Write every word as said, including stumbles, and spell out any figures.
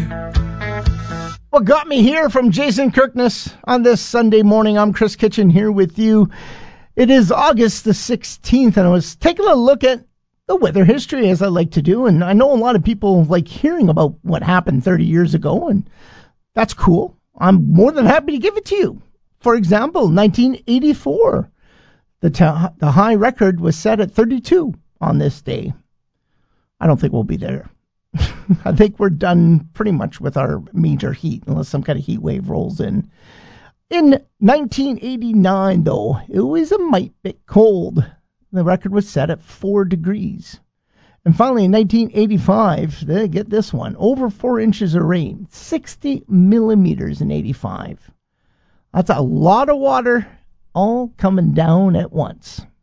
What got me here from Jason Kirkness on this Sunday morning. I'm Chris Kitchen here with you. It is August the sixteenth, and I was taking a look at the weather history, as I like to do. And I know a lot of people like hearing about what happened thirty years ago, and that's cool. I'm more than happy to give it to you. For example, nineteen eighty-four, the, ta- the high record was set at thirty-two on this day. I don't think we'll be there. I think we're done pretty much with our major heat, unless some kind of heat wave rolls in. In nineteen eighty-nine, though, it was a mite bit cold. The record was set at four degrees. And finally, in nineteen eighty-five, they get this one, over four inches of rain, sixty millimeters in eighty-five. That's a lot of water all coming down at once.